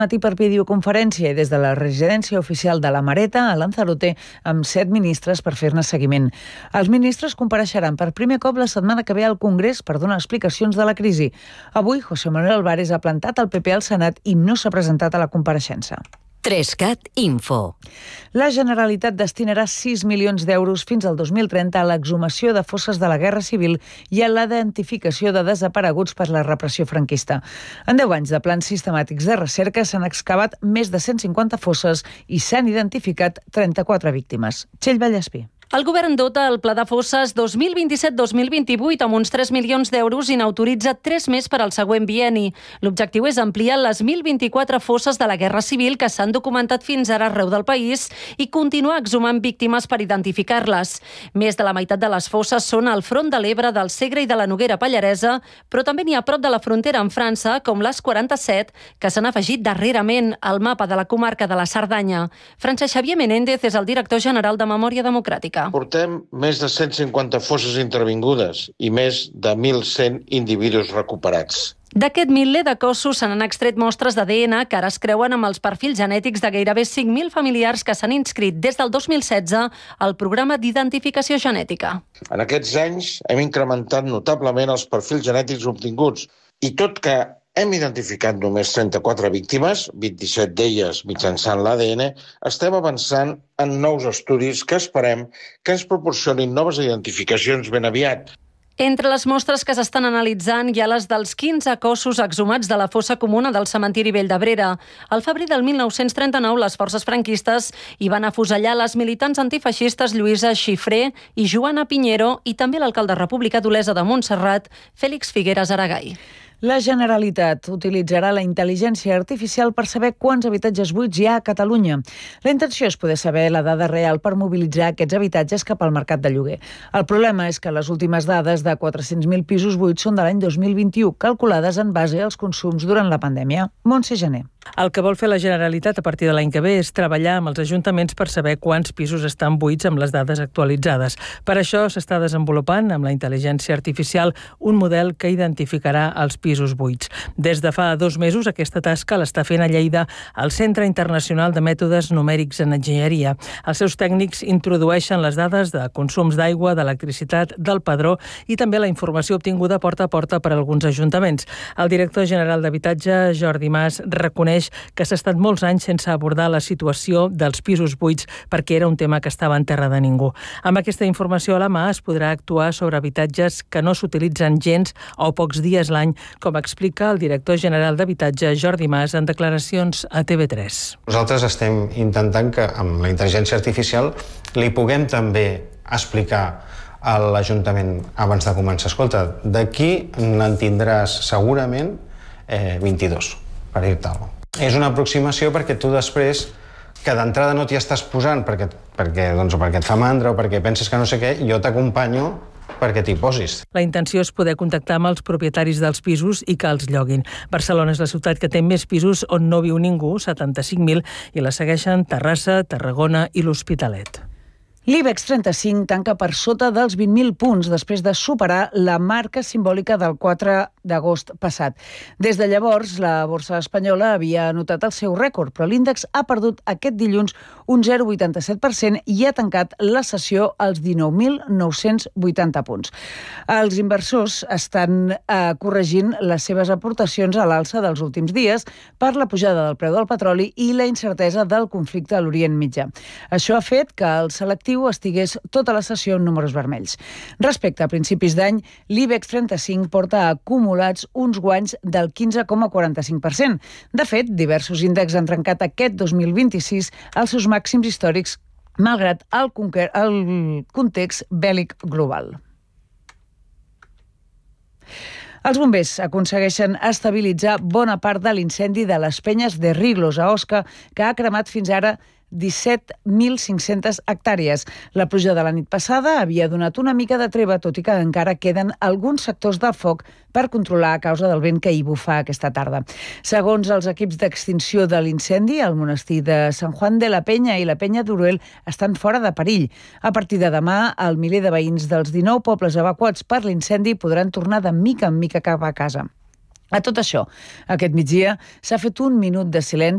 Matí per videoconferència i des de la residència oficial de la Mareta a Lanzarote amb 7 ministres per fer-ne seguiment. Els ministres compareixeran per primer cop la setmana que ve al Congrés per donar explicacions de la crisi. Avui, José Manuel Álvarez ha plantat el PP al Senat i no s'ha presentat a la compareixença. 3CAT Info. La Generalitat destinarà 6 milions d'euros fins al 2030 a l'exhumació de fosses de la Guerra Civil i a la identificació de desapareguts per la repressió franquista. En 10 anys de plans sistemàtics de recerca s'han excavat més de 150 fosses i s'han identificat 34 víctimes. Txell Vallespí. El govern dota el Pla de Fosses 2027-2028 amb uns 3 milions d'euros i n'autoritza 3 més per al següent bienni. L'objectiu és ampliar les 1.024 fosses de la Guerra Civil que s'han documentat fins ara arreu del país i continuar exhumant víctimes per identificar-les. Més de la meitat de les fosses són al front de l'Ebre, del Segre i de la Noguera Pallaresa, però també n'hi ha prop de la frontera amb França, com les 47, que s'han afegit darrerament al mapa de la comarca de la Cerdanya. Francesc Xavier Menéndez és el director general de Memòria Democràtica. Portem més de 150 fosses intervingudes i més de 1.100 individus recuperats. D'aquest miler de cossos se n'han extret mostres d'ADN que ara es creuen amb els perfils genètics de gairebé 5.000 familiars que s'han inscrit des del 2016 al programa d'identificació genètica. En aquests anys hem incrementat notablement els perfils genètics obtinguts i tot que hem identificat només 34 víctimes, 27 d'elles mitjançant l'ADN, estem avançant en nous estudis que esperem que ens proporcionin noves identificacions ben aviat. Entre les mostres que s'estan analitzant hi ha les dels 15 cossos exhumats de la fossa comuna del cementiri Vell d'Abrera. Al febrer del 1939, les forces franquistes hi van afusellar les militants antifeixistes Lluïsa Xifré i Joana Piñero i també l'alcalde republicà d'Olesa de Montserrat, Fèlix Figueres Aragall. La Generalitat utilitzarà la intel·ligència artificial per saber quants habitatges buits hi ha a Catalunya. La intenció és poder saber la dada real per mobilitzar aquests habitatges cap al mercat de lloguer. El problema és que les últimes dades de 400.000 pisos buits són de l'any 2021, calculades en base als consums durant la pandèmia. Montse Gené. El que vol fer la Generalitat a partir de l'any que ve és treballar amb els ajuntaments per saber quants pisos estan buits amb les dades actualitzades. Per això s'està desenvolupant amb la intel·ligència artificial un model que identificarà els pisos buits. Des de fa 2 mesos aquesta tasca l'està fent a Lleida el Centre Internacional de Mètodes Numèrics en Enginyeria. Els seus tècnics introdueixen les dades de consums d'aigua, d'electricitat, del padró i també la informació obtinguda porta a porta per alguns ajuntaments. El director general d'Habitatge, Jordi Mas, reconeix que s'ha estat molts anys sense abordar la situació dels pisos buits perquè era un tema que estava en terra de ningú. Amb aquesta informació a la mà es podrà actuar sobre habitatges que no s'utilitzen gens o pocs dies l'any, com explica el director general d'Habitatge, Jordi Mas, en declaracions a TV3. Nosaltres estem intentant que amb la intel·ligència artificial li puguem també explicar a l'Ajuntament abans de començar. Escolta, d'aquí n'en tindràs segurament 22, per dir-te alguna cosa. És una aproximació perquè tu després, que d'entrada no t'hi estàs posant perquè et fa mandra o perquè penses que no sé què, jo t'acompanyo perquè t'hi posis. La intenció és poder contactar amb els propietaris dels pisos i que els lloguin. Barcelona és la ciutat que té més pisos on no viu ningú, 75.000, i la segueixen Terrassa, Tarragona i l'Hospitalet. L'IBEX 35 tanca per sota dels 20.000 punts després de superar la marca simbòlica del 4 d'agost passat. Des de llavors, la borsa espanyola havia anotat el seu rècord, però l'índex ha perdut aquest dilluns un 0,87% i ha tancat la sessió als 19.980 punts. Els inversors estan corregint les seves aportacions a l'alça dels últims dies per la pujada del preu del petroli i la incertesa del conflicte a l'Orient Mitjà. Això ha fet que el selectiu estigués tota la sessió en números vermells. Respecte a principis d'any, l'IBEX 35 porta acumulats uns guanys del 15,45%. De fet, diversos índexs han trencat aquest 2026 als seus màxims històrics, malgrat el context bèl·lic global. Els bombers aconsegueixen estabilitzar bona part de l'incendi de les penyes de Riglos, a Osca, que ha cremat fins ara 17.500 hectàrees. La pluja de la nit passada havia donat una mica de treva, tot i que encara queden alguns sectors del foc per controlar a causa del vent que hi bufa aquesta tarda. Segons els equips d'extinció de l'incendi, el monestir de Sant Juan de la Penya i la Penya d'Uruel estan fora de perill. A partir de demà, el miler de veïns dels 19 pobles evacuats per l'incendi podran tornar de mica en mica cap a casa. A tot això, aquest migdia s'ha fet un minut de silenci